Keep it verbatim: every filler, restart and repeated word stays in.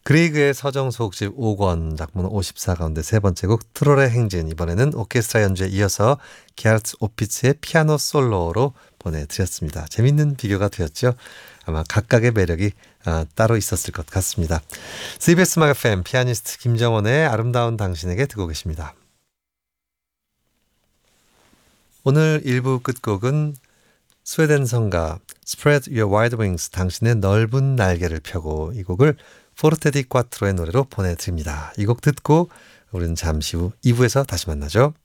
그리그의 서정소곡집 오 권, 작품 오십사 가운데 세 번째 곡 트롤의 행진. 이번에는 오케스트라 연주에 이어서 게르트 오피츠의 피아노 솔로로 보내드렸습니다. 재밌는 비교가 되었죠. 아마 각각의 매력이 아, 따로 있었을 것 같습니다. 씨비에스 음악 에프엠 피아니스트 김정원의 아름다운 당신에게 듣고 계십니다. 오늘 일 부 끝곡은 스웨덴 성가 Spread Your Wide Wings, 당신의 넓은 날개를 펴고, 이 곡을 포르테 디 꽈트로의 노래로 보내드립니다. 이 곡 듣고 우리는 잠시 후 이 부에서 다시 만나죠.